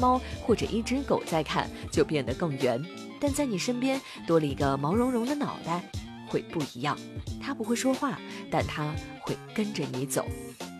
猫或者一只狗在看，就变得更圆。但在你身边多了一个毛茸茸的脑袋，会不一样。它不会说话，但它会跟着你走。